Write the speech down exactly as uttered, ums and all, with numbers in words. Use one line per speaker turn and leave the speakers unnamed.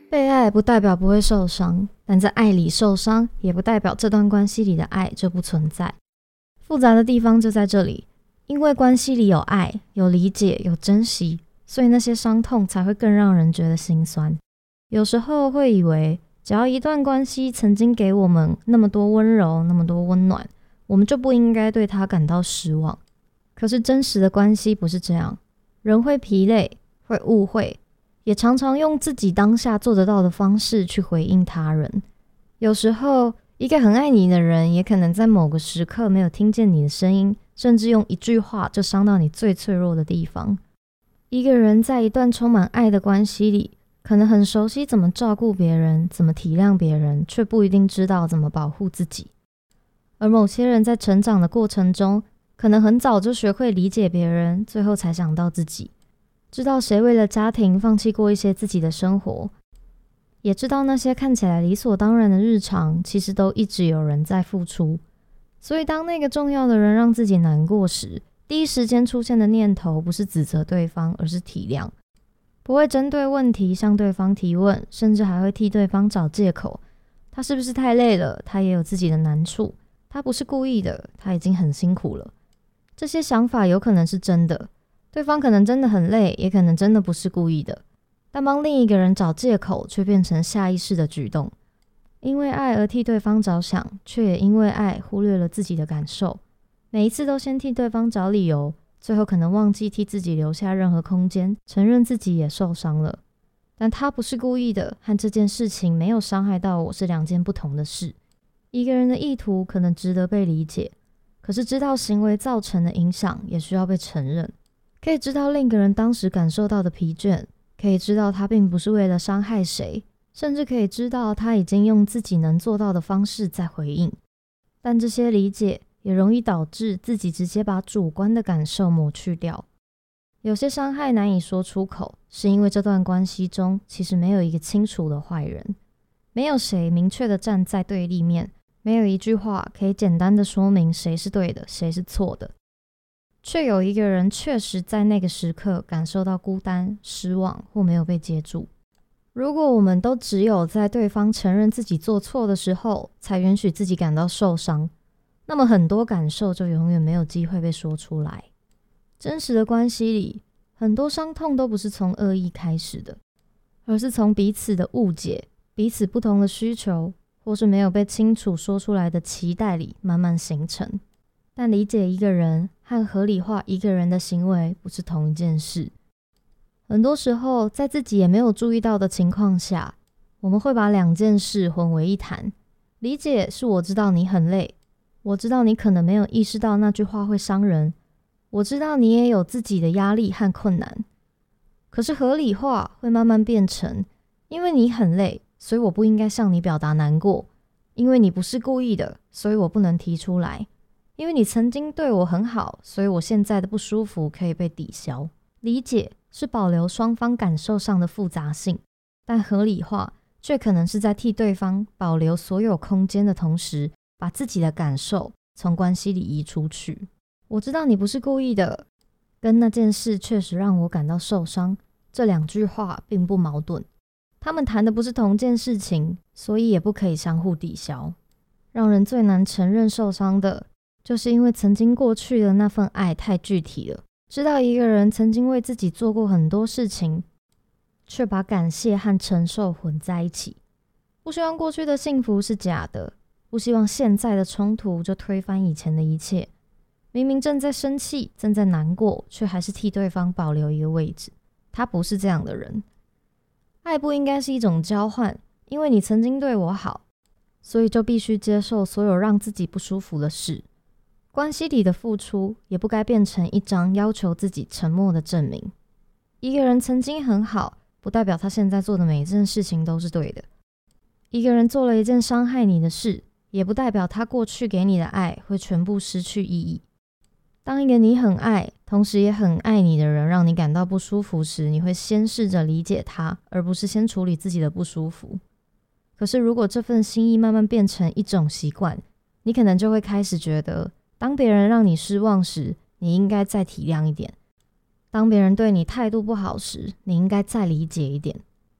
被爱不代表不会受伤，但在爱里受伤，也不代表这段关系里的爱就不存在。复杂的地方就在这里，因为关系里有爱、有理解、有珍惜，所以那些伤痛才会更让人觉得心酸。有时候会以为，只要一段关系曾经给我们那么多温柔、那么多温暖，我们就不应该对它感到失望。可是真实的关系不是这样，人会疲累，会误会，也常常用自己当下做得到的方式去回应他人。有时候，一个很爱你的人，也可能在某个时刻没有听见你的声音，甚至用一句话就伤到你最脆弱的地方。一个人在一段充满爱的关系里，可能很熟悉怎么照顾别人，怎么体谅别人，却不一定知道怎么保护自己。而某些人在成长的过程中，可能很早就学会理解别人，最后才想到自己。知道谁为了家庭放弃过一些自己的生活，也知道那些看起来理所当然的日常，其实都一直有人在付出。所以当那个重要的人让自己难过时，第一时间出现的念头不是指责对方，而是体谅。不会针对问题向对方提问，甚至还会替对方找借口。他是不是太累了？他也有自己的难处。他不是故意的，他已经很辛苦了。这些想法有可能是真的，对方可能真的很累，也可能真的不是故意的。但帮另一个人找借口，却变成下意识的举动。因为爱而替对方着想，却也因为爱忽略了自己的感受。每一次都先替对方找理由，最后可能忘记替自己留下任何空间，承认自己也受伤了。但他不是故意的，和这件事情没有伤害到我是两件不同的事。一个人的意图可能值得被理解，可是知道行为造成的影响也需要被承认。可以知道另一个人当时感受到的疲倦，可以知道他并不是为了伤害谁，甚至可以知道他已经用自己能做到的方式在回应。但这些理解也容易导致自己直接把主观的感受抹去掉。有些伤害难以说出口，是因为这段关系中其实没有一个清楚的坏人，没有谁明确的站在对立面，没有一句话可以简单的说明谁是对的，谁是错的。却有一个人确实在那个时刻感受到孤单、失望或没有被接住。如果我们都只有在对方承认自己做错的时候，才允许自己感到受伤，那么很多感受就永远没有机会被说出来。真实的关系里，很多伤痛都不是从恶意开始的，而是从彼此的误解、彼此不同的需求，或是没有被清楚说出来的期待里慢慢形成。但理解一个人和合理化一个人的行为不是同一件事。很多时候，在自己也没有注意到的情况下，我们会把两件事混为一谈。理解是我知道你很累，我知道你可能没有意识到那句话会伤人，我知道你也有自己的压力和困难。可是合理化会慢慢变成，因为你很累，所以我不应该向你表达难过，因为你不是故意的，所以我不能提出来，因为你曾经对我很好，所以我现在的不舒服可以被抵消。理解是保留双方感受上的复杂性，但合理化却可能是在替对方保留所有空间的同时，把自己的感受从关系里移出去。我知道你不是故意的，跟那件事确实让我感到受伤，这两句话并不矛盾。他们谈的不是同件事情，所以也不可以相互抵消。让人最难承认受伤的，就是因为曾经过去的那份爱太具体了。知道一个人曾经为自己做过很多事情，却把感谢和承受混在一起。不希望过去的幸福是假的，不希望现在的冲突就推翻以前的一切。明明正在生气，正在难过，却还是替对方保留一个位置。他不是这样的人。爱不应该是一种交换，因为你曾经对我好，所以就必须接受所有让自己不舒服的事。关系里的付出也不该变成一张要求自己沉默的证明。一个人曾经很好，不代表他现在做的每一件事情都是对的。一个人做了一件伤害你的事，也不代表他过去给你的爱会全部失去意义。当一个你很爱，同时也很爱你的人让你感到不舒服时，你会先试着理解他，而不是先处理自己的不舒服。可是如果这份心意慢慢变成一种习惯，你可能就会开始觉得，当别人让你失望时，你应该再体谅一点；当别人对你态度不好时，你应该再理解一点。